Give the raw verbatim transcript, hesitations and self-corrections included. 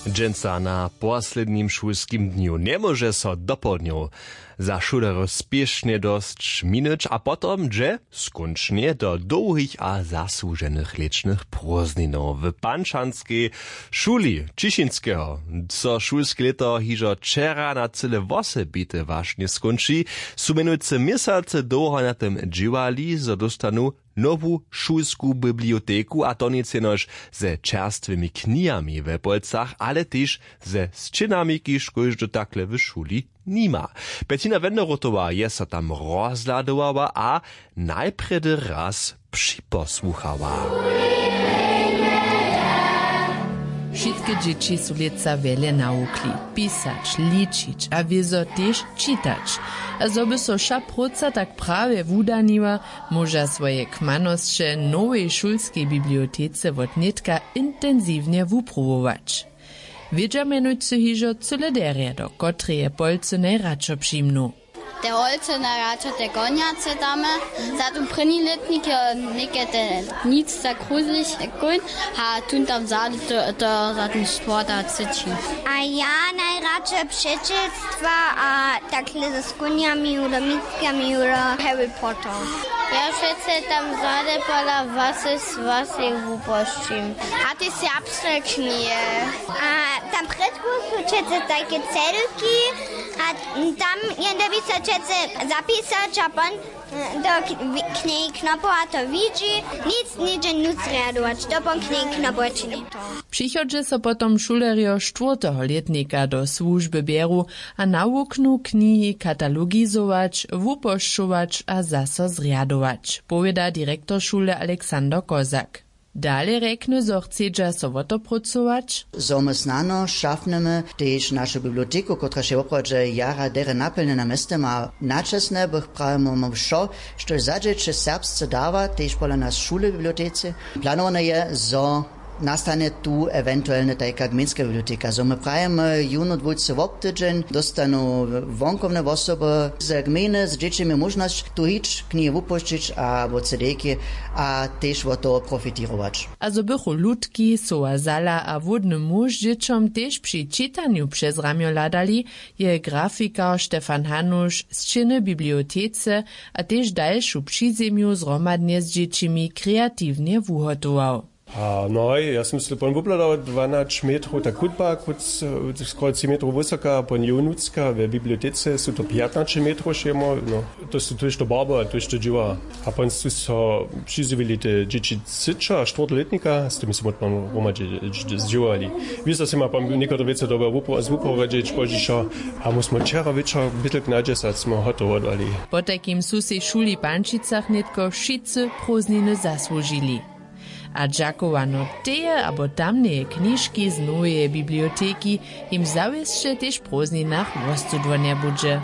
Dżęca na poslednim szulskim dniu nie może so dopodniu za šulerjo spiešne dosť minąć, a potom, že skončne do długich a zasłuženych licznych prózdninov w Pančanskej šuli Čišinského. Co šulske leto hižo čera na cyle wosy bite właśnie skonči, su menujúce miesiace długo na tym dživali, zo dostanu nowu šulsku biblioteku, a to nic jenož ze čerstwymi knihami we Polcach, ale też ze sčinami, kiž kojž do takle w šuli nima. Bettina Wenderotowa je so tam rozladowała, a najpredy raz przyposłuchała. Wszystkie dzieci są leca wiele naukli. Pisać, liczyć, a wiezo też czytać. A zoby so szapruca tak prawie wudaniła, może swoje kmanosće nowej szulskiej bibliotece od nitka intensywnie wypróbować. Wiedza menujcy hižo cylederia, do kotry je Polce najradšo přimnu. Der Holze najradšo te konjace dame, zato první letnik je nekete nic tak gruselig kun, a tun tam zade to zaten sporta ciči. A ja najradšo přečetstva a takhle ze skunjami oder mitkami oder Harry Potter. Ja šece tam zade pola vasy s vasy vupoščím. A ty serbské knihe. A tam predku su čece také celky a tam jende více čece zapisać, a pon do knihy knopu a to widzi, nic niče nuc readować, do pon knihy knopu čini. Přichodže so potom šulerjo štvrtého letnika do słužby bieru a nauknú knihy katalogizować, wupoščować a zaso zriadować, powiada direktor šule Aleksander Kozak. Dalej rekne, zo chcedža so wotopracować. So my snano šafneme tež našu biblioteku, kotra še oprodže jara dere napilne na meste ma načesne, bych pravimo mo všo, što je zadžeče serbsce dava, tež pola nas šule bibliotece. Planovane je, zo nastane tu eventualne tajka gminska biblioteka. So my prajeme juno dvojce v obtydžen, dostanu vonkovne osoby z gminy, z dzieciami možnosť tu hič knihy wupuščić a vo C D-ki a tež vo to profitirować. A zo bychu ludki, soa zala a wodny muž dzieciom tež przy czytaniu przez ramio ladali, je grafikar Stefan Hanuš z činy bibliotece a tež dalšu přizemiu zromadnie z dziecimi kreatywnie wuhotował. A no, ja som si pon vupladal dvanásť metrov, tak hudba, skoro tri metrov vysoká, pon Junucka, v bibliotece sú to pätnásť metrov šemo, no, to sú to ešte barba, to ešte dživa. A pon sú so přizivili te džiči ciča, štvrtletnika, s tými som otman romadže zdživali. Vísa si ma pon niektoré vece dobe zvupovedžiť, požiša, a musimo čera večer bytlk na desať smo hotovo odvali. Po takým sú si šuli Pančicach netko všice prózdniny zaslúžili. A džakovano teje abo tamneje knižki z noveje biblioteki im zawieszcze tež prózdninach wostudło nie budže.